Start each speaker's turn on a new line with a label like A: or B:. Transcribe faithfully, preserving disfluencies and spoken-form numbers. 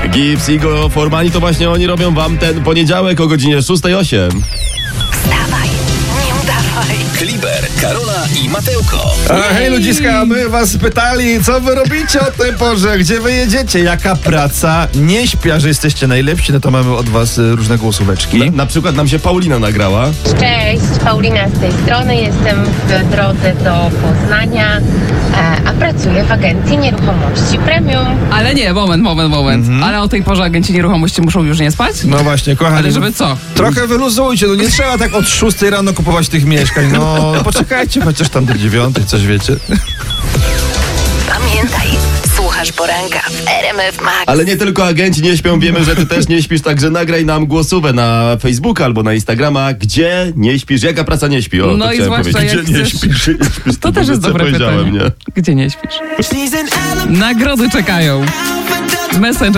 A: Gibbs i jego Formani to właśnie oni robią wam ten poniedziałek o godzinie szósta osiem.
B: Wstawaj, nie udawaj.
C: Kliber, Karola i Mateuko.
D: A, hej ludziska, my was pytali, co wy robicie o tej porze, gdzie wy jedziecie, jaka praca, nie śpia, że jesteście najlepsi, no to mamy od was y, różne głosóweczki.
A: Na, na przykład nam się Paulina nagrała.
E: Cześć, Paulina z tej strony, jestem w drodze do Poznania, e, a pracuję w agencji nieruchomości Premium.
F: Ale nie, moment, moment, moment.
D: Mhm.
F: Ale o tej porze agenci nieruchomości muszą już nie spać?
D: No właśnie, kochani,
F: Ale żeby co?
D: trochę wyluzujcie, no nie trzeba tak od szóstej rano kupować tych mieszkań, no poczekajcie chociaż tam do dziewiątej, coś wiecie.
B: Pamiętaj, słuchasz poranka w R M F Max.
A: Ale nie tylko agenci nie śpią, wiemy, że ty też nie śpisz, także nagraj nam głosówę na Facebooka albo na Instagrama, gdzie nie śpisz, jaka praca nie śpi. O,
F: No
A: to
F: i
A: chciałem
F: zwłaszcza
A: powiedzieć.
F: jak
A: Gdzie nie
F: chcesz-
A: śpisz, gdzie nie śpisz,
F: To też jest
A: co
F: dobre
A: powiedziałem,
F: pytanie.
A: nie?
F: Gdzie nie śpisz? Nagrody czekają. Messenger